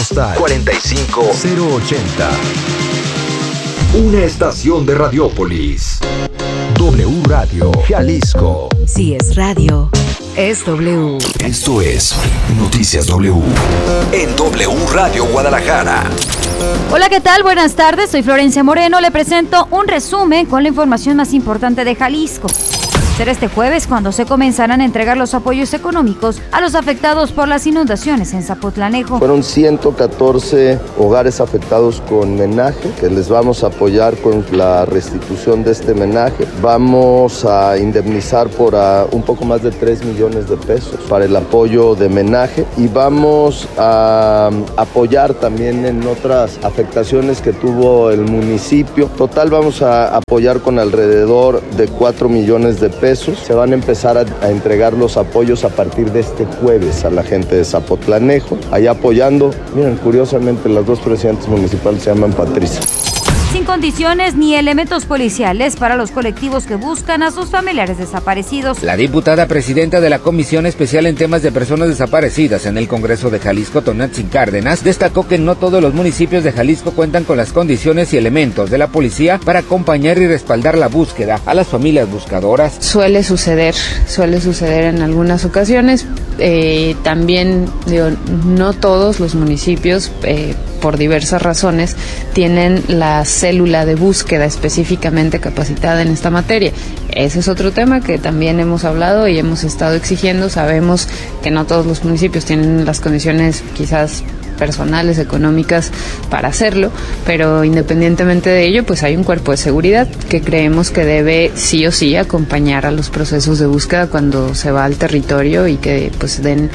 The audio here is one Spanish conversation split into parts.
postal 45080. Una estación de Radiópolis. W Radio, Jalisco. Si es radio, es W. Esto es Noticias W. En W Radio Guadalajara. Hola, ¿qué tal? Buenas tardes, soy Florencia Moreno. Le presento un resumen con la información más importante de Jalisco. Será este jueves cuando se comenzarán a entregar los apoyos económicos a los afectados por las inundaciones en Zapotlanejo. Fueron 114 hogares afectados con menaje, que les vamos a apoyar con la restitución de este menaje. Vamos a indemnizar por un poco más de 3 millones de pesos para el apoyo de menaje y vamos a apoyar también en otras afectaciones que tuvo el municipio. Total, vamos a apoyar con alrededor de 4 millones de pesos. Se van a empezar a entregar los apoyos a partir de este jueves a la gente de Zapotlanejo, allá apoyando. Miren, curiosamente las dos presidentes municipales se llaman Patricia. Sin condiciones ni elementos policiales para los colectivos que buscan a sus familiares desaparecidos. La diputada presidenta de la Comisión Especial en Temas de Personas Desaparecidas en el Congreso de Jalisco, Tonantzin Cárdenas, destacó que no todos los municipios de Jalisco cuentan con las condiciones y elementos de la policía para acompañar y respaldar la búsqueda a las familias buscadoras. Suele suceder en algunas ocasiones. También, no todos los municipios, por diversas razones, tienen la célula de búsqueda específicamente capacitada en esta materia. Ese es otro tema que también hemos hablado y hemos estado exigiendo. Sabemos que no todos los municipios tienen las condiciones quizás personales, económicas para hacerlo, pero independientemente de ello, pues hay un cuerpo de seguridad que creemos que debe sí o sí acompañar a los procesos de búsqueda cuando se va al territorio y que pues den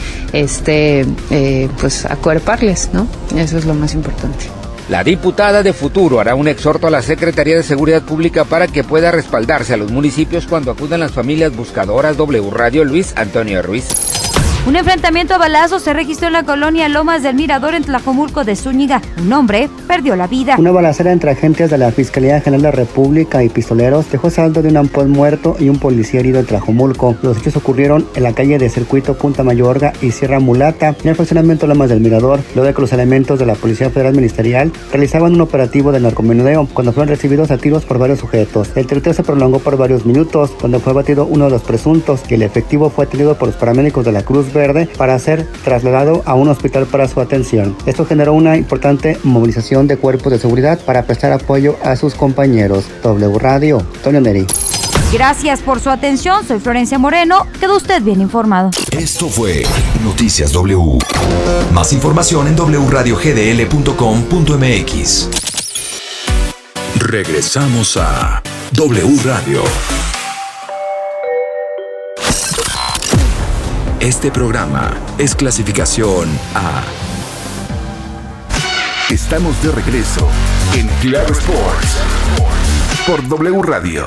pues acuerparles, ¿no? Eso es lo más importante. La diputada de Futuro hará un exhorto a la Secretaría de Seguridad Pública para que pueda respaldarse a los municipios cuando acudan las familias buscadoras. W Radio, Luis Antonio Ruiz. Un enfrentamiento a balazos se registró en la colonia Lomas del Mirador en Tlajomulco de Zúñiga. Un hombre perdió la vida. Una balacera entre agentes de la Fiscalía General de la República y pistoleros dejó saldo de un ampón muerto y un policía herido en Tlajomulco. Los hechos ocurrieron en la calle de Circuito Punta Mayorga y Sierra Mulata, en el fraccionamiento Lomas del Mirador, luego de que los elementos de la Policía Federal Ministerial realizaban un operativo de narcomenudeo, cuando fueron recibidos a tiros por varios sujetos. El tiroteo se prolongó por varios minutos, cuando fue abatido uno de los presuntos, y el efectivo fue atendido por los paramédicos de la Cruz Verde para ser trasladado a un hospital para su atención. Esto generó una importante movilización de cuerpos de seguridad para prestar apoyo a sus compañeros. W Radio, Antonio Neri. Gracias por su atención, soy Florencia Moreno, quedó usted bien informado. Esto fue Noticias W. Más información en wradiogdl.com.mx. Regresamos a W Radio. Este programa es clasificación A. Estamos de regreso en Claro Sports por W Radio.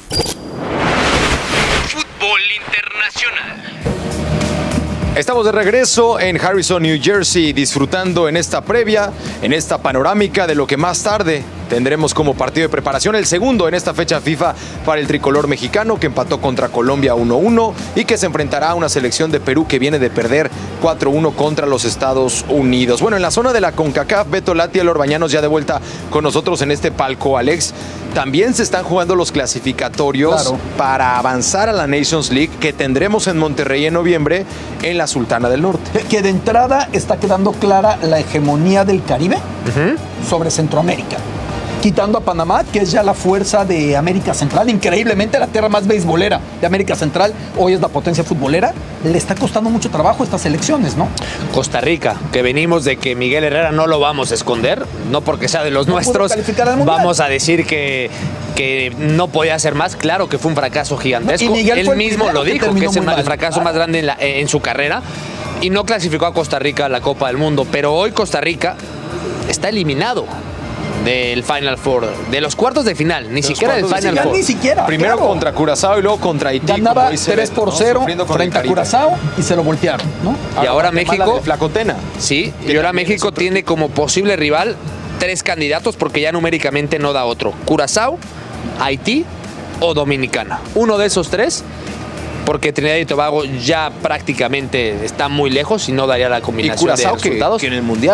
Fútbol internacional. Estamos de regreso en Harrison, New Jersey, disfrutando en esta previa, en esta panorámica de lo que más tarde tendremos como partido de preparación, el segundo en esta fecha FIFA para el tricolor mexicano, que empató contra Colombia 1-1 y que se enfrentará a una selección de Perú que viene de perder 4-1 contra los Estados Unidos. Bueno, en la zona de la CONCACAF, Beto Lati, Elor Bañanos ya de vuelta con nosotros en este palco, Alex. También se están jugando los clasificatorios para avanzar a la Nations League, que tendremos en Monterrey en noviembre en la Sultana del Norte. Que de entrada está quedando clara la hegemonía del Caribe sobre Centroamérica. Quitando a Panamá, que es ya la fuerza de América Central, increíblemente la tierra más beisbolera de América Central, hoy es la potencia futbolera, le está costando mucho trabajo estas elecciones, ¿no? Costa Rica, que venimos de que Miguel Herrera no lo vamos a esconder, no porque sea de los nuestros, vamos a decir que no podía hacer más. Claro que fue un fracaso gigantesco, no, él mismo lo dijo, que es el fracaso más grande en su carrera, y no clasificó a Costa Rica a la Copa del Mundo, pero hoy Costa Rica está eliminado del Final Four, de los cuartos de final, ni siquiera del Final Four. Ni siquiera, primero contra Curazao y luego contra Haití. Ganaba 3-0 frente a Curazao y se lo voltearon, ¿no? Y ahora México, Flacotena. Sí, y ahora México tiene como posible rival 3 candidatos porque ya numéricamente no da otro: Curazao, Haití o Dominicana. Uno de esos 3, porque Trinidad y Tobago ya prácticamente está muy lejos y no daría la combinación de resultados. Que en el Mundial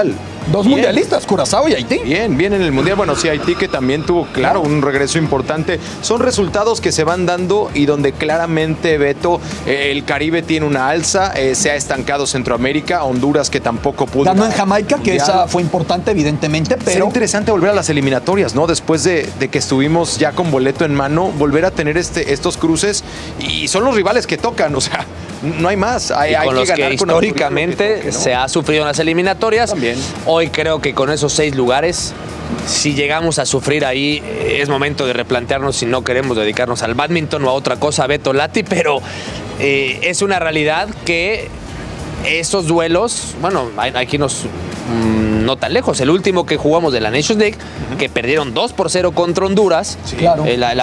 Dos bien. mundialistas, Curazao y Haití. Bien en el Mundial. Bueno, sí, Haití que también tuvo, claro, un regreso importante. Son resultados que se van dando y donde claramente, Beto, el Caribe tiene una alza, se ha estancado Centroamérica, Honduras que tampoco pudo. Ganó en Jamaica, que esa fue importante, evidentemente, pero... Será interesante volver a las eliminatorias, ¿no? Después de que estuvimos ya con boleto en mano, volver a tener estos cruces, y son los rivales que tocan, o sea, no hay más. Hay con los que históricamente se ha sufrido en las eliminatorias. También. Hoy creo que con esos 6 lugares, si llegamos a sufrir ahí, es momento de replantearnos si no queremos dedicarnos al bádminton o a otra cosa, Beto Lati, pero es una realidad que esos duelos, bueno, aquí no tan lejos, el último que jugamos de la Nations League, que perdieron 2-0 contra Honduras, sí, claro.